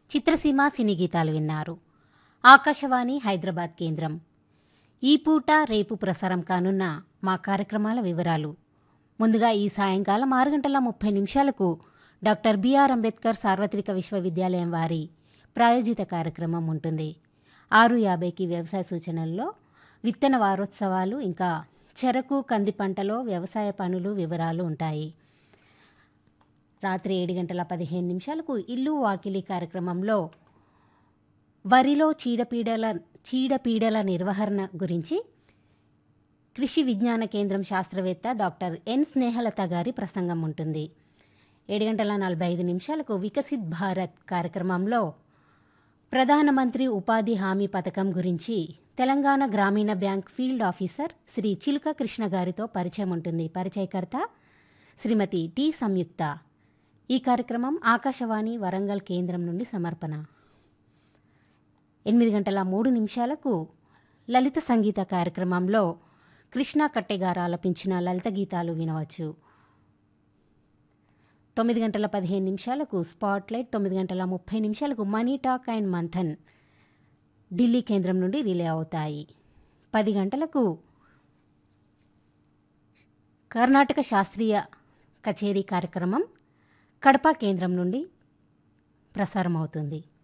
చిత్రసీమ సినీ గీతాలు విన్నారు. ఆకాశవాణి హైదరాబాద్ కేంద్రం. ఈ పూట రేపు ప్రసారం కానున్న మా కార్యక్రమాల వివరాలు. ముందుగా ఈ సాయంకాలం 6:30 డాక్టర్ బిఆర్ అంబేద్కర్ సార్వత్రిక విశ్వవిద్యాలయం వారి ప్రాయోజిత కార్యక్రమం ఉంటుంది. 6:50కి వ్యవసాయ సూచనల్లో విత్తన వారోత్సవాలు ఇంకా చెరకు కంది పంటలో వ్యవసాయ పనులు వివరాలు ఉంటాయి. రాత్రి 7:15 ఇల్లు వాకిలి కార్యక్రమంలో వరిలో చీడపీడల నిర్వహణ గురించి కృషి విజ్ఞాన కేంద్రం శాస్త్రవేత్త డాక్టర్ ఎన్ స్నేహలత గారి ప్రసంగం ఉంటుంది. 7:45 వికసిత్ భారత్ కార్యక్రమంలో ప్రధానమంత్రి ఉపాధి హామీ పథకం గురించి తెలంగాణ గ్రామీణ బ్యాంక్ ఫీల్డ్ ఆఫీసర్ శ్రీ చిలుక కృష్ణ గారితో పరిచయం ఉంటుంది. పరిచయకర్త శ్రీమతి టి సంయుక్త. ఈ కార్యక్రమం ఆకాశవాణి వరంగల్ కేంద్రం నుండి సమర్పణ. 8:03 లలిత సంగీత కార్యక్రమంలో కృష్ణ కట్టెగారు ఆలపించిన లలిత గీతాలు వినవచ్చు. 9:15 spotlight, 9:30 money talk and Manthan Delhi కేంద్రం నుండి రిలే అవుతాయి. 10 గంటలకు కర్ణాటక శాస్త్రీయ కచేరీ కార్యక్రమం కడప కేంద్రం నుండి ప్రసారం అవుతుంది.